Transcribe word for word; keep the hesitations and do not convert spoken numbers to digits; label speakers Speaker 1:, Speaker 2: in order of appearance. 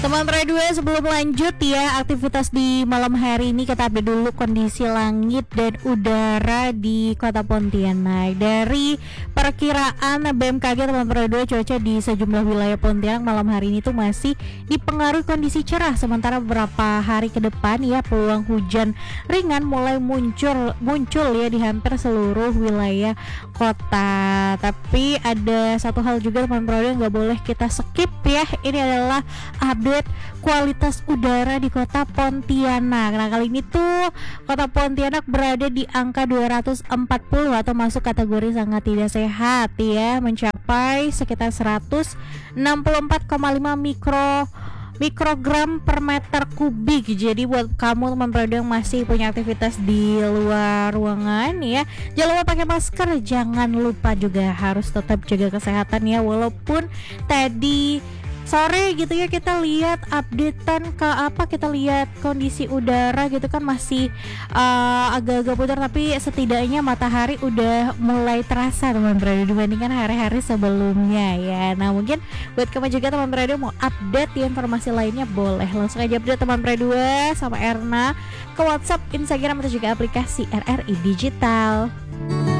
Speaker 1: Teman dua, sebelum lanjut ya aktivitas di malam hari ini, kita update dulu kondisi langit dan udara di Kota Pontianak. Dari perkiraan B M K G teman dua, cuaca di sejumlah wilayah Pontianak malam hari ini tuh masih dipengaruhi kondisi cerah, sementara beberapa hari ke depan ya peluang hujan ringan mulai muncul muncul ya di hampir seluruh wilayah kota. Tapi ada satu hal juga teman dua yang nggak boleh kita skip ya. Ini adalah update kualitas udara di Kota Pontianak. Nah, kali ini tuh Kota Pontianak berada di angka dua ratus empat puluh atau masuk kategori sangat tidak sehat ya, mencapai sekitar seratus enam puluh empat koma lima mikro mikrogram per meter kubik. Jadi buat kamu teman periode yang masih punya aktivitas di luar ruangan ya, jangan lupa pakai masker, jangan lupa juga harus tetap jaga kesehatan ya. Walaupun tadi sore gitu ya kita lihat updatean ke apa kita lihat kondisi udara gitu kan masih uh, agak-agak putih, tapi setidaknya matahari udah mulai terasa teman berada dibandingkan hari-hari sebelumnya ya. Nah mungkin buat kamu juga teman berada mau update di informasi lainnya, boleh langsung aja update teman berdua sama Erna ke WhatsApp, Instagram atau juga aplikasi R R I Digital.